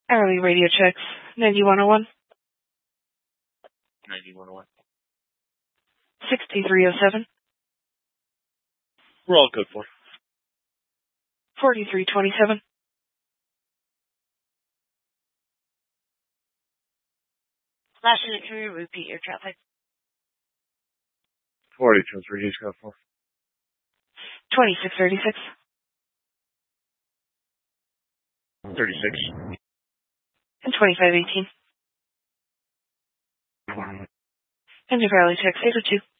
Hourly radio checks, 9101. 9101. 6307. We're all code for. 4327. Last unit, can you repeat your traffic? 40 to reduce code for. 2636. 36. And 2518. And your hourly checks, 802.